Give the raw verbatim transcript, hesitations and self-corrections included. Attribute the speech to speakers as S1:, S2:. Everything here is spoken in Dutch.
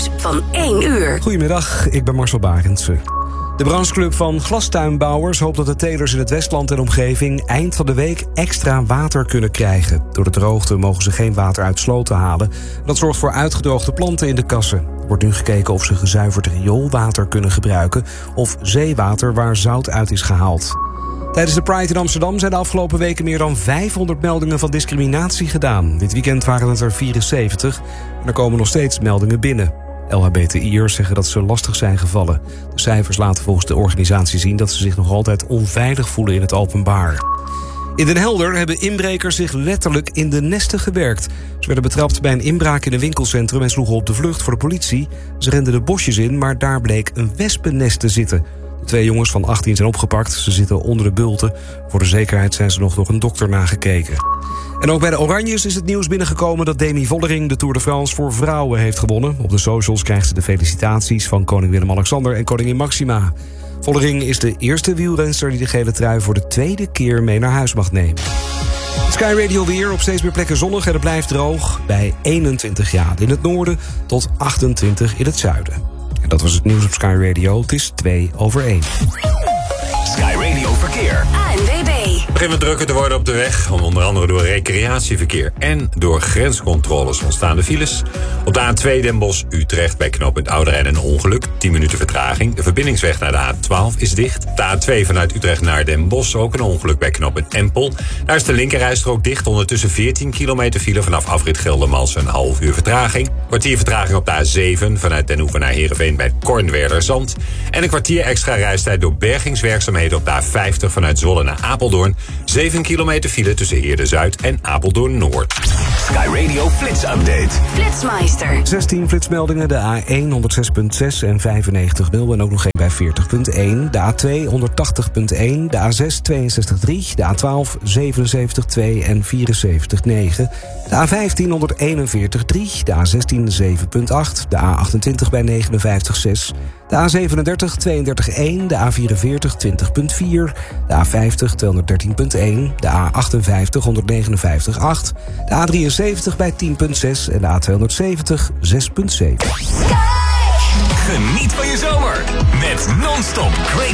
S1: nieuws van één uur.
S2: Goedemiddag, ik ben Marcel Barendse. De brancheclub van glastuinbouwers hoopt dat de telers in het Westland en omgeving eind van de week extra water kunnen krijgen. Door de droogte mogen ze geen water uit sloten halen. Dat zorgt voor uitgedroogde planten in de kassen. Er wordt nu gekeken of ze gezuiverd rioolwater kunnen gebruiken of zeewater waar zout uit is gehaald. Tijdens de Pride in Amsterdam zijn de afgelopen weken meer dan vijfhonderd meldingen van discriminatie gedaan. Dit weekend waren het er vierenzeventig en er komen nog steeds meldingen binnen. L H B T I'ers zeggen dat ze lastig zijn gevallen. De cijfers laten volgens de organisatie zien dat ze zich nog altijd onveilig voelen in het openbaar. In Den Helder hebben inbrekers zich letterlijk in de nesten gewerkt. Ze werden betrapt bij een inbraak in een winkelcentrum en sloegen op de vlucht voor de politie. Ze renden de bosjes in, maar daar bleek een wespennest te zitten. De twee jongens van achttien zijn opgepakt. Ze zitten onder de bulten. Voor de zekerheid zijn ze nog door een dokter nagekeken. En ook bij de Oranjes is het nieuws binnengekomen dat Demi Vollering de Tour de France voor vrouwen heeft gewonnen. Op de socials krijgt ze de felicitaties van koning Willem-Alexander en koningin Maxima. Vollering is de eerste wielrenster die de gele trui voor de tweede keer mee naar huis mag nemen. Sky Radio weer, op steeds meer plekken zonnig en het blijft droog. Bij eenentwintig graden in het noorden tot achtentwintig in het zuiden. En dat was het nieuws op Sky Radio. Het is twee over één.
S3: Sky Radio Verkeer.
S1: A N W B.
S3: Het begint wat drukker te worden op de weg. Onder andere door recreatieverkeer en door grenscontroles ontstaan de files. Op de A twee Den Bosch-Utrecht bij knooppunt Ouderijn een ongeluk. tien minuten vertraging. De verbindingsweg naar de A twaalf is dicht. De A twee vanuit Utrecht naar Den Bosch ook een ongeluk bij knooppunt Empel. Daar is de linkerrijstrook dicht. Ondertussen veertien kilometer file vanaf afrit Geldermalsen een half uur vertraging. Kwartier vertraging op de A zeven vanuit Den Hoever naar Heerenveen bij Kornwerderzand. En een kwartier extra reistijd door bergingswerkzaamheden op de A vijftig vanuit Zwolle naar Apeldoorn. zeven kilometer file tussen Heerde-Zuid en Apeldoorn-Noord.
S4: Sky Radio Flits Update.
S1: Flitsmeister.
S2: zestien flitsmeldingen, de A één honderdzes punt zes en vijfennegentig nul en ook nog één bij veertig punt één. De A twee honderdtachtig punt één, de A zes tweeënzestig punt drie, de A twaalf zevenenzeventig punt twee en vierenzeventig punt negen. De A vijftien honderdeenenveertig punt drie, de A zestien zeven punt acht, de A achtentwintig bij negenenvijftig punt zes, de A zevenendertig tweeëndertig punt één, de A vierenveertig twintig punt vier, de A vijftig tweehonderddertien punt één, de A achtenvijftig honderdnegenenvijftig punt acht, de A drieënzeventig bij tien punt zes en de A tweehonderdzeventig zes punt zeven.
S4: Geniet van je zomer met non-stop great